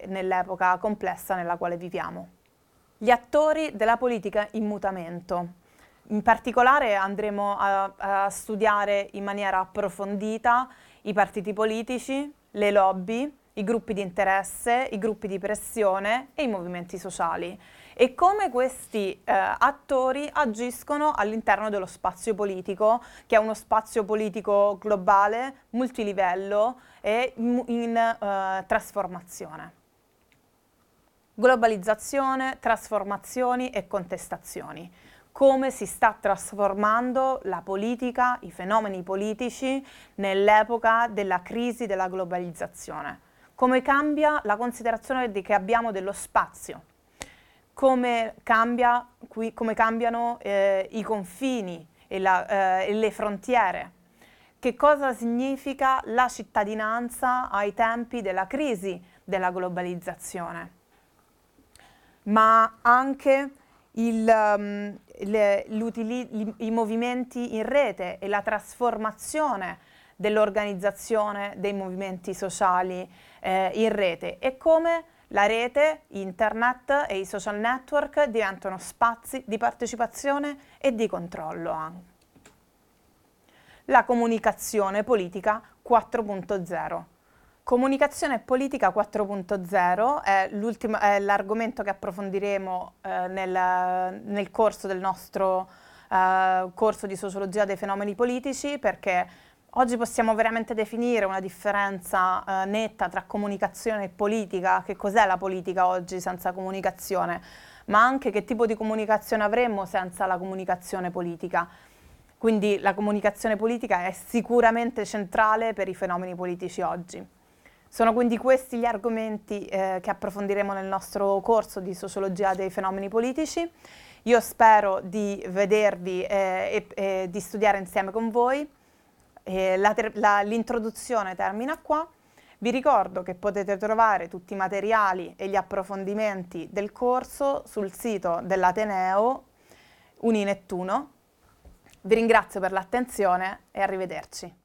nell'epoca complessa nella quale viviamo. Gli attori della politica in mutamento. In particolare andremo a studiare in maniera approfondita i partiti politici, le lobby, i gruppi di interesse, i gruppi di pressione e i movimenti sociali e come questi attori agiscono all'interno dello spazio politico, che è uno spazio politico globale, multilivello e in trasformazione. Globalizzazione, trasformazioni e contestazioni. Come si sta trasformando la politica, i fenomeni politici nell'epoca della crisi della globalizzazione. Come cambia la considerazione che abbiamo dello spazio, come cambiano i confini e le frontiere, che cosa significa la cittadinanza ai tempi della crisi della globalizzazione, ma anche i movimenti in rete e la trasformazione dell'organizzazione dei movimenti sociali in rete e come la rete, internet e i social network diventano spazi di partecipazione e di controllo anche. La comunicazione politica 4.0. Comunicazione politica 4.0 è l'argomento che approfondiremo nel corso del nostro corso di sociologia dei fenomeni politici, perché oggi possiamo veramente definire una differenza netta tra comunicazione e politica, che cos'è la politica oggi senza comunicazione, ma anche che tipo di comunicazione avremmo senza la comunicazione politica. Quindi la comunicazione politica è sicuramente centrale per i fenomeni politici oggi. Sono quindi questi gli argomenti che approfondiremo nel nostro corso di sociologia dei fenomeni politici. Io spero di vedervi e di studiare insieme con voi. L'introduzione termina qua. Vi ricordo che potete trovare tutti i materiali e gli approfondimenti del corso sul sito dell'Ateneo Uninettuno. Vi ringrazio per l'attenzione e arrivederci.